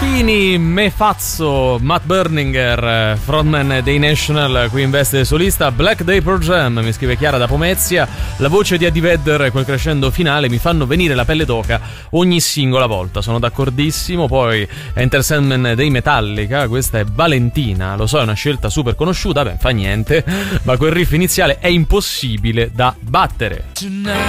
Fini, me fazzo, Matt Berninger, frontman dei National, qui in veste solista. Black Day Pearl Jam, mi scrive Chiara da Pomezia. La voce di Eddie Vedder e quel crescendo finale mi fanno venire la pelle d'oca ogni singola volta, sono d'accordissimo. Poi Enter Sandman dei Metallica, questa è Valentina, lo so, è una scelta super conosciuta, beh, fa niente, ma quel riff iniziale è impossibile da battere.